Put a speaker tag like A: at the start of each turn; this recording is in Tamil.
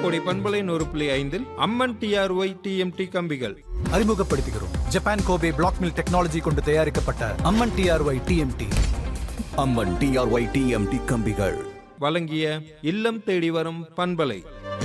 A: கொடி பண்பலை 100.5 அம்மன் டிஆர்ஒய் டிஎம்டி கம்பிகள்
B: அறிமுகப்படுத்துகிறோம். Japan Kobe black mill technology கொண்டு தயாரிக்கப்பட்ட அம்மன் டிஆர்ஒய் டிஎம்டி.
C: அம்மன் டிஆர்ஒய் டிஎம்டி கம்பிகள்
A: வழங்கிய இல்லம் தேடி வரும் பண்பலை.